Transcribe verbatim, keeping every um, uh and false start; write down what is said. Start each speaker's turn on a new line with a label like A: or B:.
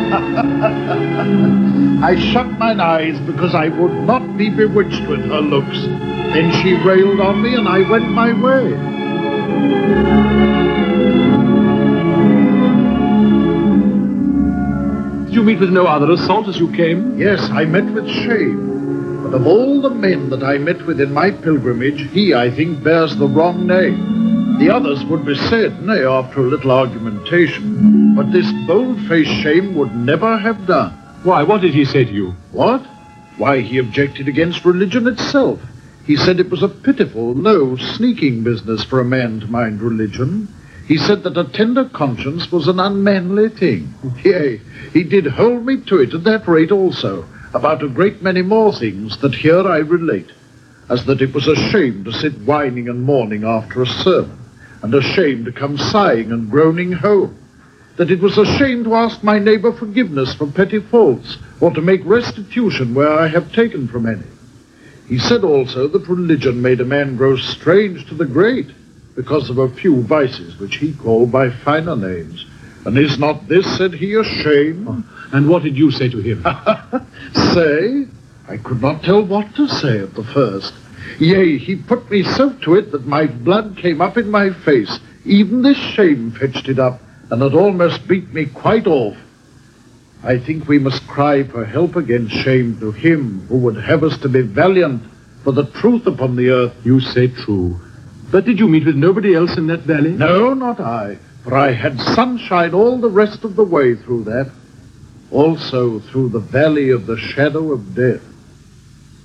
A: I shut mine eyes because I would not be bewitched with her looks. Then she railed on me and I went my way.
B: Did you meet with no other assault as you came?
A: Yes, I met with shame. But of all the men that I met with in my pilgrimage, he, I think, bears the wrong name. The others would be said, nay, after a little argumentation, but this bold-faced Shame would never have done.
B: Why, what did he say to you?
A: What? Why, he objected against religion itself. He said it was a pitiful, low, sneaking business for a man to mind religion. He said that a tender conscience was an unmanly thing. Yea, he did hold me to it at that rate also, about a great many more things that here I relate, as that it was a shame to sit whining and mourning after a sermon, and a shame to come sighing and groaning home, that it was a shame to ask my neighbor forgiveness for petty faults, or to make restitution where I have taken from any. He said also that religion made a man grow strange to the great, because of a few vices which he called by finer names. And is not this, said he, a shame?
B: Oh, and what did you say to him?
A: Say? I could not tell what to say at the first. Yea, he put me so to it that my blood came up in my face. Even this shame fetched it up, and it almost beat me quite off. I think we must cry for help against shame to him who would have us to be valiant for the truth upon the earth.
B: You say true. But did you meet with nobody else in that valley?
A: No, not I, for I had sunshine all the rest of the way through that. Also through the valley of the shadow of death.